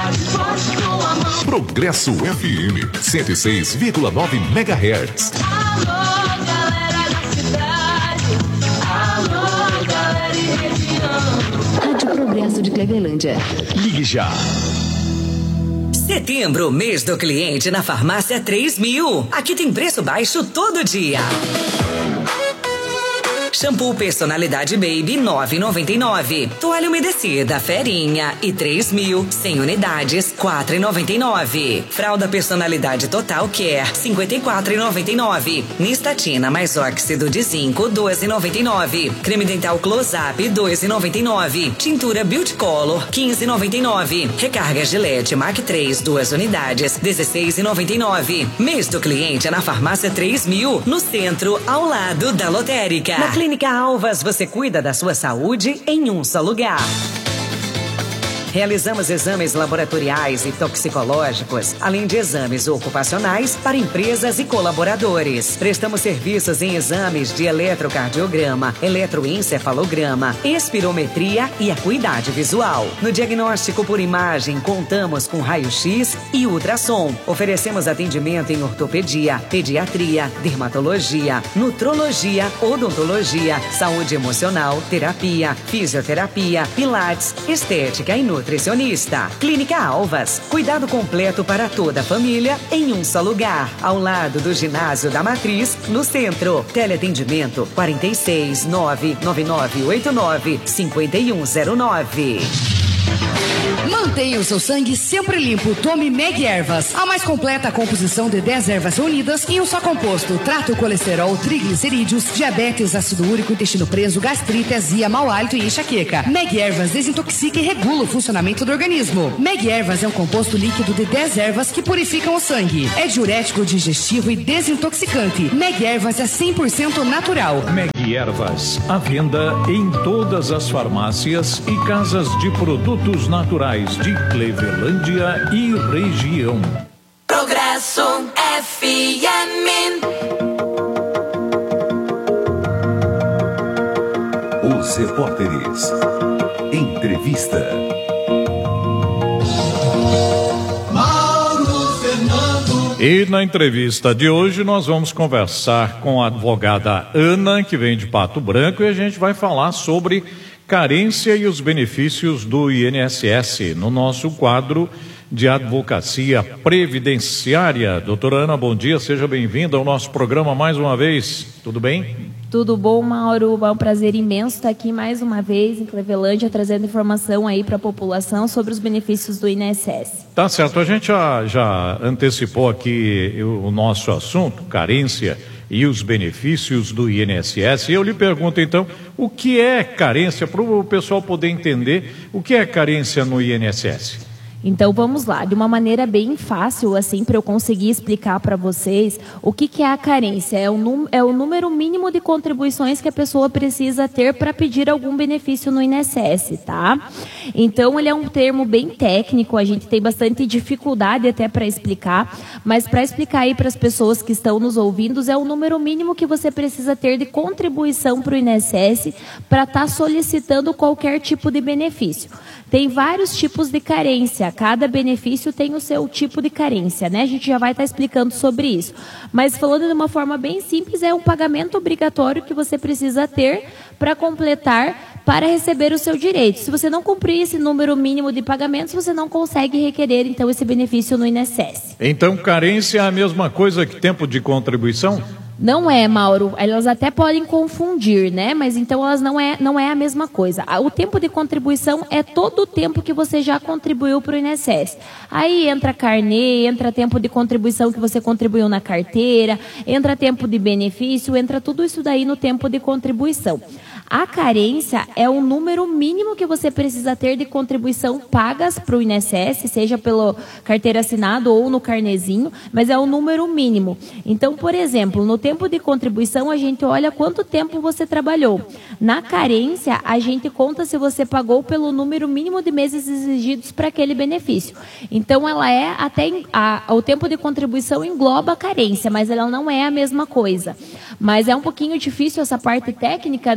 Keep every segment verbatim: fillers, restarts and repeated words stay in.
Progresso F M, cento e seis vírgula nove megahertz. Alô, galera da cidade. Alô, galera e região. Rádio Progresso de Clevelândia. Ligue já. Setembro, mês do cliente na Farmácia três mil. Aqui tem preço baixo todo dia. Shampoo Personalidade Baby nove reais e noventa e nove centavos. Toalha umedecida Ferinha e três mil, cem unidades, quatro reais e noventa e nove centavos. Fralda Personalidade Total Care cinquenta e quatro reais e noventa e nove centavos. Nistatina mais óxido de zinco doze reais e noventa e nove centavos. Creme dental Close Up dois reais e noventa e nove centavos. Tintura Beauty Color quinze reais e noventa e nove centavos. Recarga Gillette Mac três duas unidades dezesseis reais e noventa e nove centavos. Mês do cliente é na Farmácia três mil, no centro, ao lado da lotérica. Na Clínica Alvas, você cuida da sua saúde em um só lugar. Realizamos exames laboratoriais e toxicológicos, além de exames ocupacionais para empresas e colaboradores. Prestamos serviços em exames de eletrocardiograma, eletroencefalograma, espirometria e acuidade visual. No diagnóstico por imagem, contamos com raio-x e ultrassom. Oferecemos atendimento em ortopedia, pediatria, dermatologia, nutrologia, odontologia, saúde emocional, terapia, fisioterapia, pilates, estética e nutrição. Nutricionista. Clínica Alvas. Cuidado completo para toda a família em um só lugar. Ao lado do Ginásio da Matriz, no centro. Teleatendimento quarenta e seis, nove nove nove oito nove, cinco um zero nove. Mantenha o seu sangue sempre limpo. Tome Meg Ervas, a mais completa composição de dez ervas reunidas em um só composto. Trata o colesterol, triglicerídeos, diabetes, ácido úrico, intestino preso, gastrite, azia, mau hálito e enxaqueca. Meg Ervas desintoxica e regula o funcionamento do organismo. Meg Ervas é um composto líquido de dez ervas que purificam o sangue. É diurético, digestivo e desintoxicante. Meg Ervas é cem por cento natural. Meg Ervas, à venda em todas as farmácias e casas de produtos naturais de Clevelândia e região. Progresso F M. Os repórteres. Entrevista. E na entrevista de hoje nós vamos conversar com a advogada Ana, que vem de Pato Branco, e a gente vai falar sobre carência e os benefícios do I N S S no nosso quadro de advocacia previdenciária. Doutora Ana, bom dia, seja bem-vinda ao nosso programa mais uma vez. Tudo bem? Tudo bom, Mauro? É um prazer imenso estar aqui mais uma vez em Clevelândia, trazendo informação aí para a população sobre os benefícios do I N S S. Tá certo, a gente já, já antecipou aqui o nosso assunto, carência e os benefícios do I N S S. Eu lhe pergunto então, o que é carência, para o pessoal poder entender o que é carência no I N S S? Então vamos lá, de uma maneira bem fácil, assim, para eu conseguir explicar para vocês o que, que é a carência. É o, é o número mínimo de contribuições que a pessoa precisa ter para pedir algum benefício no I N S S, tá? Então ele é um termo bem técnico, a gente tem bastante dificuldade até para explicar, mas para explicar aí para as pessoas que estão nos ouvindo, é o número mínimo que você precisa ter de contribuição para o I N S S para estar tá solicitando qualquer tipo de benefício. Tem vários tipos de carência, cada benefício tem o seu tipo de carência, né? A gente já vai estar explicando sobre isso. Mas falando de uma forma bem simples, é um pagamento obrigatório que você precisa ter para completar, para receber o seu direito. Se você não cumprir esse número mínimo de pagamentos, você não consegue requerer, então, esse benefício no I N S S. Então, carência é a mesma coisa que tempo de contribuição? Não é, Mauro. Elas até podem confundir, né? Mas então elas não é, não é a mesma coisa. O tempo de contribuição é todo o tempo que você já contribuiu para o I N S S. Aí entra carnê, entra tempo de contribuição que você contribuiu na carteira, entra tempo de benefício, entra tudo isso daí no tempo de contribuição. A carência é o número mínimo que você precisa ter de contribuição pagas para o I N S S, seja pelo carteira assinado ou no carnezinho, mas é o número mínimo. Então, por exemplo, no tempo de contribuição, a gente olha quanto tempo você trabalhou. Na carência, a gente conta se você pagou pelo número mínimo de meses exigidos para aquele benefício. Então, ela é até a, o tempo de contribuição engloba a carência, mas ela não é a mesma coisa. Mas é um pouquinho difícil essa parte técnica, né, do I N S S.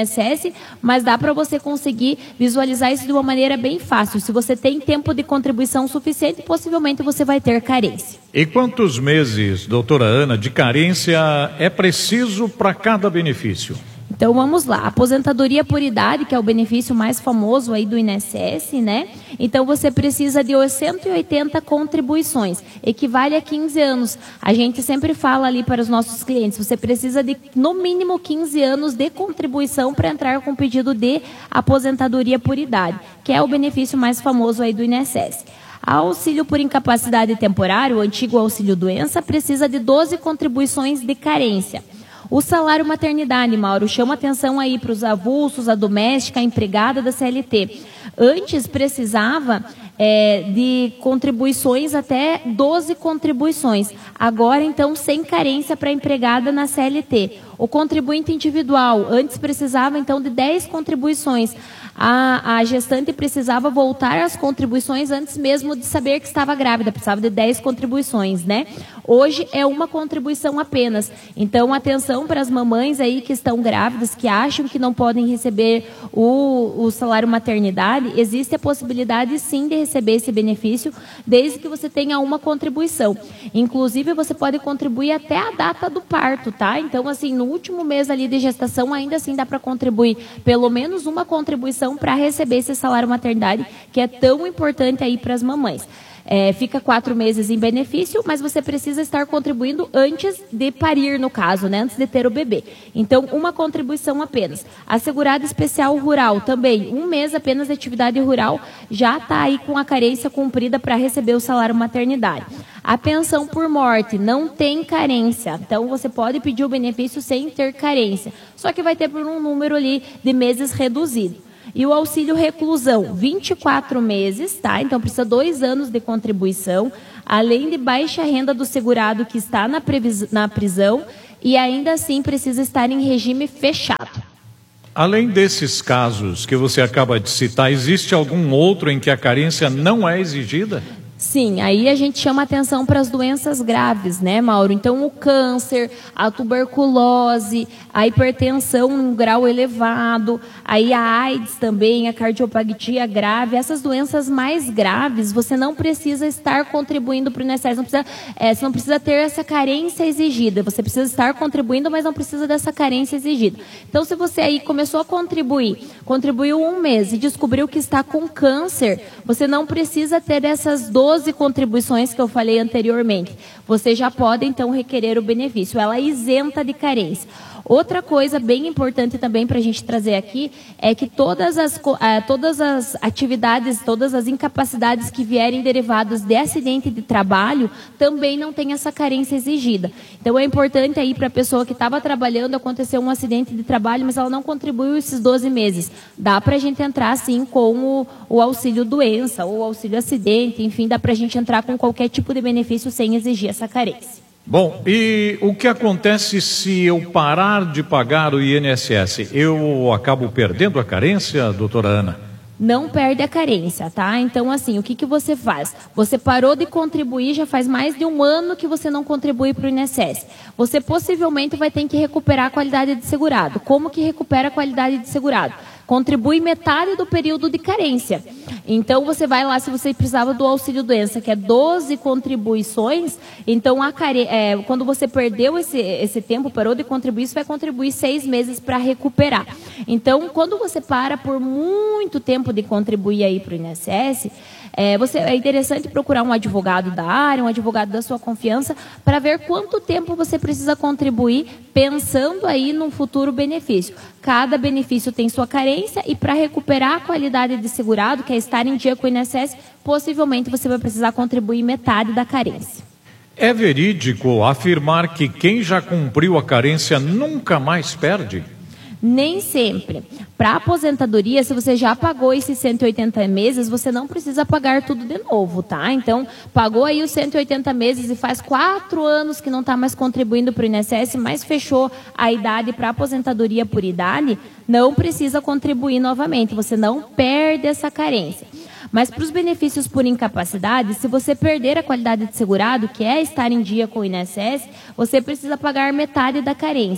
S S, mas dá para você conseguir visualizar isso de uma maneira bem fácil. Se você tem tempo de contribuição suficiente, possivelmente você vai ter carência. E quantos meses, doutora Ana, de carência é preciso para cada benefício? Então vamos lá, aposentadoria por idade, que é o benefício mais famoso aí do I N S S, né? Então você precisa de cento e oitenta contribuições, equivale a quinze anos. A gente sempre fala ali para os nossos clientes, você precisa de no mínimo quinze anos de contribuição para entrar com pedido de aposentadoria por idade, que é o benefício mais famoso aí do I N S S. Auxílio por incapacidade temporária, o antigo auxílio doença, precisa de doze contribuições de carência. O salário maternidade, Mauro, chama atenção aí para os avulsos, a doméstica, a empregada da C L T. Antes precisava é, de contribuições, até doze contribuições. Agora, então, sem carência para a empregada na C L T. O contribuinte individual, antes precisava, então, de dez contribuições. A, a gestante precisava voltar às contribuições antes mesmo de saber que estava grávida, precisava de dez contribuições, né? Hoje é uma contribuição apenas. Então, atenção para as mamães aí que estão grávidas, que acham que não podem receber o, o salário maternidade. Existe a possibilidade, sim, de receber esse benefício, desde que você tenha uma contribuição. Inclusive, você pode contribuir até a data do parto, tá? Então, assim, no último mês ali de gestação, ainda assim dá para contribuir pelo menos uma contribuição para receber esse salário maternidade, que é tão importante aí para as mamães. É, fica quatro meses em benefício, mas você precisa estar contribuindo antes de parir, no caso, né? Antes de ter o bebê. Então, uma contribuição apenas. A segurada especial rural também, um mês apenas de atividade rural, já está aí com a carência cumprida para receber o salário maternidade. A pensão por morte não tem carência, então você pode pedir o benefício sem ter carência, só que vai ter por um número ali de meses reduzido. E o auxílio reclusão, vinte e quatro meses, tá? Então precisa dois anos de contribuição, além de baixa renda do segurado que está na, previs... na prisão e ainda assim precisa estar em regime fechado. Além desses casos que você acaba de citar, existe algum outro em que a carência não é exigida? Sim, aí a gente chama atenção para as doenças graves, né, Mauro? Então, o câncer, a tuberculose, a hipertensão em um grau elevado, aí a AIDS também, a cardiopatia grave, essas doenças mais graves, você não precisa estar contribuindo para o I N S S, não precisa, é, você não precisa ter essa carência exigida, você precisa estar contribuindo, mas não precisa dessa carência exigida. Então, se você aí começou a contribuir, contribuiu um mês e descobriu que está com câncer, você não precisa ter essas doze contribuições que eu falei anteriormente. Você já pode, então, requerer o benefício. Ela é isenta de carência. Outra coisa bem importante também para a gente trazer aqui é que todas as, todas as atividades, todas as incapacidades que vierem derivadas de acidente de trabalho também não tem essa carência exigida. Então é importante aí para a pessoa que estava trabalhando, aconteceu um acidente de trabalho, mas ela não contribuiu esses doze meses. Dá para a gente entrar sim com o, o auxílio doença ou auxílio acidente, enfim, dá para a gente entrar com qualquer tipo de benefício sem exigir essa carência. Bom, e o que acontece se eu parar de pagar o I N S S? Eu acabo perdendo a carência, doutora Ana? Não perde a carência, tá? Então, assim, o que, que você faz? Você parou de contribuir, já faz mais de um ano que você não contribui para o I N S S. Você possivelmente vai ter que recuperar a qualidade de segurado. Como que recupera a qualidade de segurado? Contribui metade do período de carência. Então, você vai lá, se você precisava do auxílio doença, que é doze contribuições, então, a care... é, quando você perdeu esse, esse tempo, parou de contribuir, você vai contribuir seis meses para recuperar. Então, quando você para por muito tempo de contribuir aí para o I N S S, é, você, é interessante procurar um advogado da área, um advogado da sua confiança, para ver quanto tempo você precisa contribuir, pensando aí num futuro benefício. Cada benefício tem sua carência e para recuperar a qualidade de segurado, que é estar em dia com o I N S S, possivelmente você vai precisar contribuir metade da carência. É verídico afirmar que quem já cumpriu a carência nunca mais perde? Nem sempre. Para aposentadoria, se você já pagou esses cento e oitenta meses, você não precisa pagar tudo de novo, tá? Então, pagou aí os cento e oitenta meses e faz quatro anos que não está mais contribuindo para o I N S S, mas fechou a idade para aposentadoria por idade, não precisa contribuir novamente, você não perde essa carência. Mas para os benefícios por incapacidade, se você perder a qualidade de segurado, que é estar em dia com o I N S S, você precisa pagar metade da carência.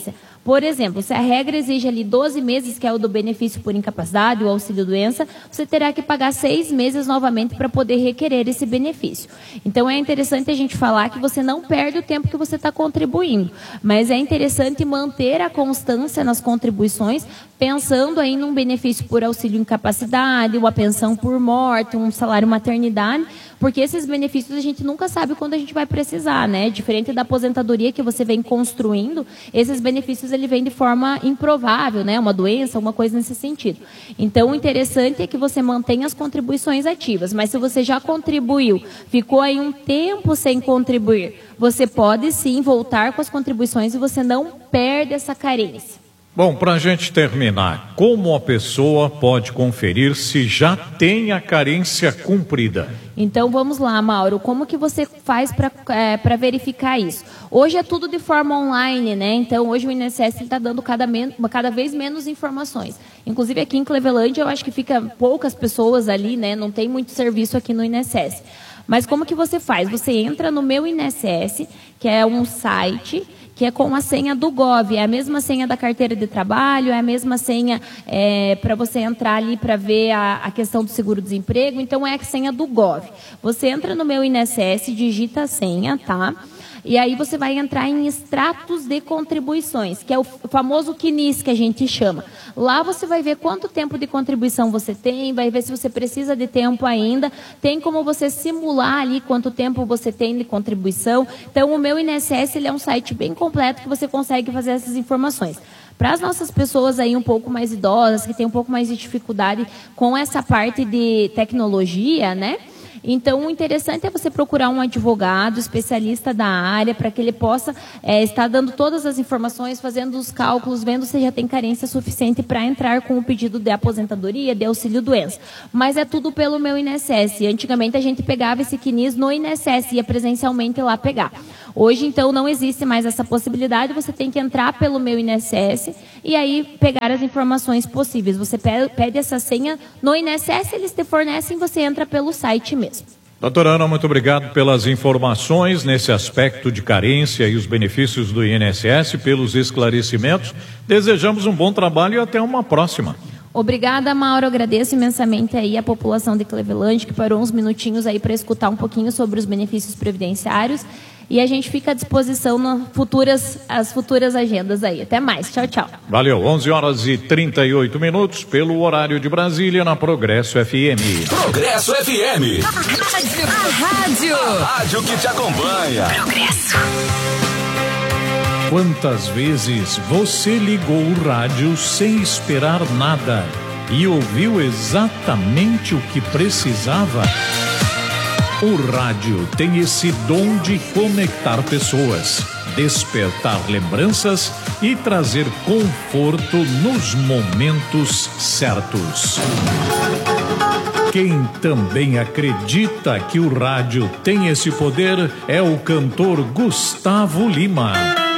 Por exemplo, se a regra exige ali doze meses, que é o do benefício por incapacidade, o auxílio-doença, você terá que pagar seis meses novamente para poder requerer esse benefício. Então, é interessante a gente falar que você não perde o tempo que você está contribuindo, mas é interessante manter a constância nas contribuições, pensando aí num benefício por auxílio incapacidade, uma pensão por morte, um salário maternidade, porque esses benefícios a gente nunca sabe quando a gente vai precisar, né? Diferente da aposentadoria que você vem construindo, esses benefícios ele vem de forma improvável, né? Uma doença, uma coisa nesse sentido. Então, o interessante é que você mantenha as contribuições ativas, mas se você já contribuiu, ficou aí um tempo sem contribuir, você pode sim voltar com as contribuições e você não perde essa carência. Bom, para a gente terminar, como a pessoa pode conferir se já tem a carência cumprida? Então, vamos lá, Mauro, como que você faz para é, para verificar isso? Hoje é tudo de forma online, né? Então, hoje o I N S S está dando cada, men- cada vez menos informações. Inclusive, aqui em Clevelândia, eu acho que fica poucas pessoas ali, né? Não tem muito serviço aqui no I N S S. Mas como que você faz? Você entra no Meu I N S S, que é um site que é com a senha do Gov, é a mesma senha da carteira de trabalho, é a mesma senha é, para você entrar ali para ver a, a questão do seguro-desemprego, então é a senha do Gov. Você entra no Meu I N S S, digita a senha, tá? E aí você vai entrar em extratos de contribuições, que é o famoso Q N I S que a gente chama. Lá você vai ver quanto tempo de contribuição você tem, vai ver se você precisa de tempo ainda, tem como você simular ali quanto tempo você tem de contribuição. Então, o Meu I N S S ele é um site bem completo que você consegue fazer essas informações. Para as nossas pessoas aí um pouco mais idosas, que têm um pouco mais de dificuldade com essa parte de tecnologia, né? Então, o interessante é você procurar um advogado, especialista da área, para que ele possa é, estar dando todas as informações, fazendo os cálculos, vendo se já tem carência suficiente para entrar com o pedido de aposentadoria, de auxílio-doença. Mas é tudo pelo Meu I N S S. Antigamente, a gente pegava esse Q N I S no I N S S, ia presencialmente lá pegar. Hoje, então, não existe mais essa possibilidade, você tem que entrar pelo Meu I N S S e aí pegar as informações possíveis. Você pede essa senha no I N S S, eles te fornecem, você entra pelo site mesmo. Doutora Ana, muito obrigado pelas informações nesse aspecto de carência e os benefícios do I N S S, pelos esclarecimentos. Desejamos um bom trabalho e até uma próxima. Obrigada, Mauro. Agradeço imensamente aí a população de Clevelândia, que parou uns minutinhos aí para escutar um pouquinho sobre os benefícios previdenciários. E a gente fica à disposição nas futuras, as futuras agendas aí. Até mais. Tchau, tchau. Valeu. onze horas e trinta e oito minutos pelo horário de Brasília na Progresso F M. Progresso F M. A rádio. A rádio que te acompanha. Progresso. Quantas vezes você ligou o rádio sem esperar nada e ouviu exatamente o que precisava? O rádio tem esse dom de conectar pessoas, despertar lembranças e trazer conforto nos momentos certos. Quem também acredita que o rádio tem esse poder é o cantor Gustavo Lima.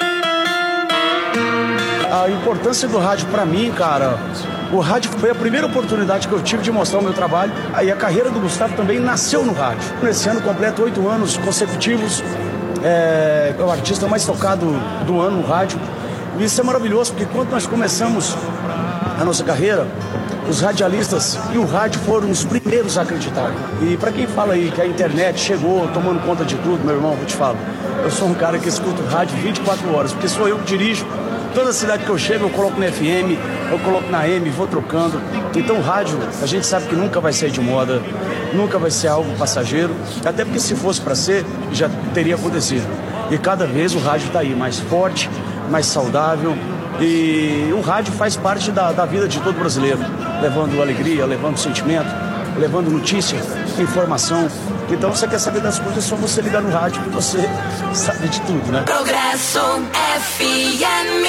A importância do rádio para mim, cara, o rádio foi a primeira oportunidade que eu tive de mostrar o meu trabalho. Aí a carreira do Gustavo também nasceu no rádio. Nesse ano completo oito anos consecutivos, é, é o artista mais tocado do ano no rádio. E isso é maravilhoso, porque quando nós começamos a nossa carreira, os radialistas e o rádio foram os primeiros a acreditar. E para quem fala aí que a internet chegou tomando conta de tudo, meu irmão, eu te falo, eu sou um cara que escuta o rádio vinte e quatro horas, porque sou eu que dirijo. Toda cidade que eu chego, eu coloco na F M, eu coloco na A M, vou trocando. Então o rádio, a gente sabe que nunca vai sair de moda, nunca vai ser algo passageiro, até porque se fosse para ser, já teria acontecido. E cada vez o rádio está aí, mais forte, mais saudável. E o rádio faz parte da, da vida de todo brasileiro, levando alegria, levando sentimento, levando notícia, informação. Então, você quer saber das coisas, é só você ligar no rádio que você sabe de tudo, né? Progresso F M.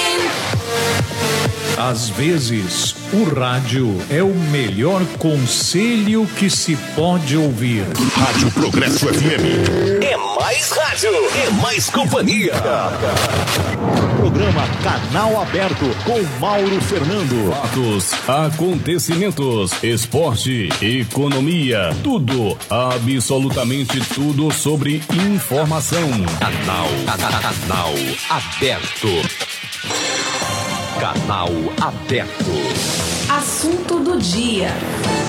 Às vezes, o rádio é o melhor conselho que se pode ouvir. Rádio Progresso F M. É mais rádio, é mais companhia. Programa Canal Aberto com Mauro Fernando. Fatos, acontecimentos, esporte, economia, tudo, absolutamente tudo sobre informação. Canal, canal Aberto. Canal aberto. Assunto do dia.